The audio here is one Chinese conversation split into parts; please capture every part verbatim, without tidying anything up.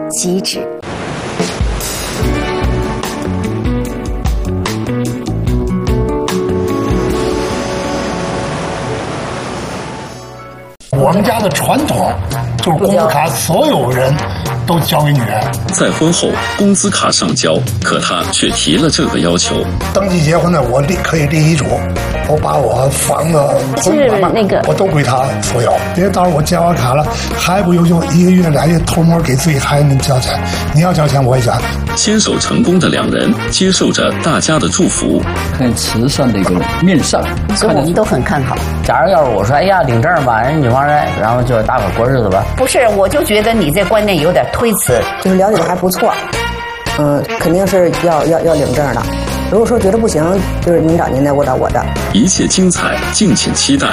极致。 我们家的传统就是工资卡所有人都交给女人。 在婚后，工资卡上交，可他却提了这个要求。 登记结婚的，我立可以立遗嘱，我把我房子、 就是那个我都归他所有。因为到时候我交完卡了，还不优秀，一个月俩月偷摸给自己孩子们交钱。你要交钱，我也交。 牵手成功的两人，接受着大家的祝福。 看慈善的一个面上， 所以我们都很看好。 假如要是我说，哎呀，领证吧，人女方人，然后就大伙过日子吧。 不是，我就觉得你这观念有点推辞。 就是了解的还不错，嗯，肯定是要要要领证的。如果说觉得不行，就是您找您的，我找我的。 一切精彩，敬请期待。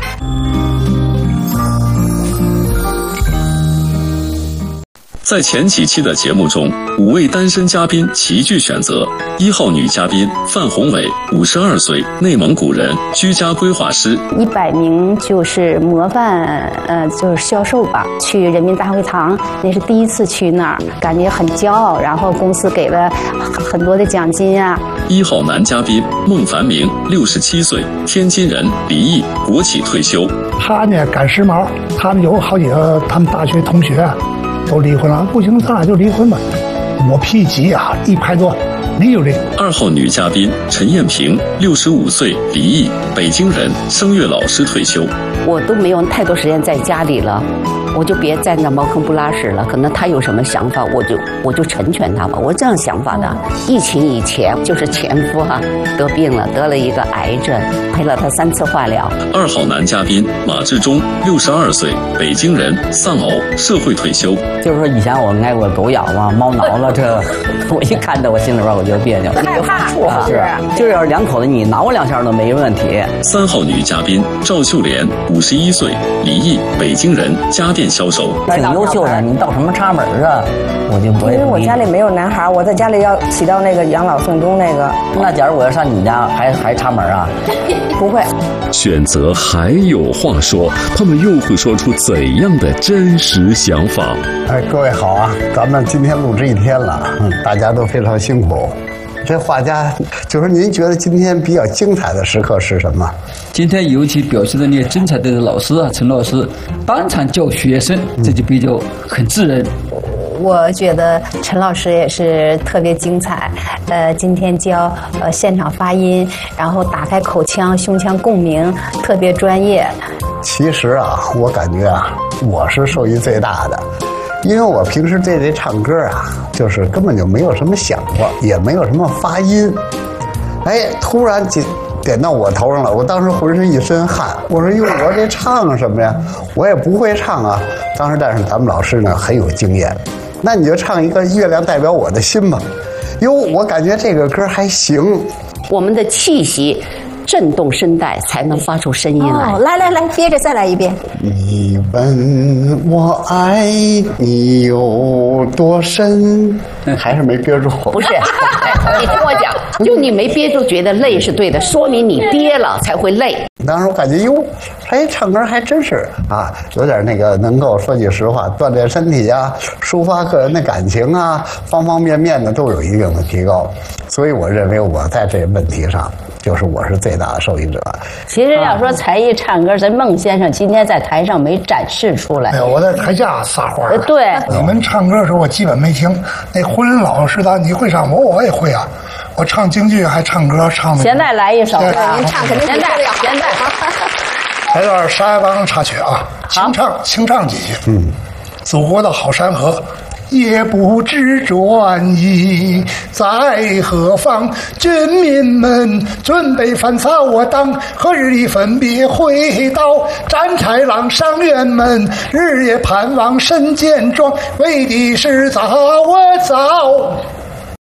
在前几期的节目中，五位单身嘉宾齐聚选择。一号女嘉宾范宏伟，五十二岁，内蒙古人，居家规划师。 一百名就是模范，呃，就是销售吧。去人民大会堂，那是第一次去那儿，感觉很骄傲。然后公司给了很多的奖金啊。 一号男嘉宾孟凡明，六十七岁，天津人，离异，国企退休。 他呢赶时髦，他们有好几个他们大学同学啊。都离婚了，不行，咱俩就离婚吧。我脾气急啊，一拍桌，离就离。 二号女嘉宾陈艳萍，六十五岁，离异，北京人，声乐老师退休。 我都没有太多时间在家里了，我就别在那茅坑不拉屎了。可能他有什么想法，我就我就成全他吧。我这样想法的。疫情以前就是前夫哈、啊、得病了，得了一个癌症，陪了他三次化疗。 二号男嘉宾马志忠，六十二岁，北京人，丧偶，社会退休。 就是说以前我挨过狗咬嘛，猫挠了，这我一看到我心里边我就别扭， 害怕是，就是要是两口子你挠两下都没问题。 三号女嘉宾赵秀莲，五十一岁，离异，北京人，家电销售。 挺优秀的，你倒什么插门啊？我就不会。 因为我家里没有男孩，我在家里要起到那个养老送终那个。 那假如我要上你家，还还插门啊？ 不会。 选择还有话说，他们又会说出怎样的真实想法？ 哎，各位好啊，咱们今天录制一天了，嗯，大家都非常辛苦。这画家就是您觉得今天比较精彩的时刻是什么？ 今天尤其表现的那个精彩的老师啊，陈老师当场教学生，这就比较很自然。 我觉得陈老师也是特别精彩，呃，今天教呃现场发音，然后打开口腔、胸腔共鸣，特别专业。 其实啊，我感觉啊，我是受益最大的，因为我平时对这唱歌啊，就是根本就没有什么想过，也没有什么发音，哎，突然就点到我头上了，我当时浑身一身汗，我说哟，我这唱什么呀？我也不会唱啊。当时但是咱们老师呢很有经验。那你就唱一个《月亮代表我的心》吧。哟，我感觉这个歌还行。 我们的气息震动声带，才能发出声音来。 哦，来来来，憋着再来一遍。 你问我爱你有多深，还是没憋住。 不是，你听我讲，就你没憋住，觉得累是对的，说明你憋了才会累。 当时我感觉哟，哎，唱歌还真是啊，有点那个能够说句实话，锻炼身体啊，抒发个人的感情啊，方方面面的都有一定的提高。所以我认为我在这个问题上，就是我是最大的受益者。 其实要说才艺唱歌，咱孟先生今天在台上没展示出来。 哎呀，我在台下撒欢儿。 对， 你们唱歌的时候我基本没听。那婚礼老师的你会唱，我我也会啊。我唱京剧还唱歌，唱的。 现在来一首吧， 您唱肯定现在现在。 来段沙帮插曲啊，清唱清唱几句。嗯，祖国的好山河。也不知转移在何方，军民们准备返草我党，何日里分别回到战豺狼伤员们，日夜盼望身健壮，为的是早我早。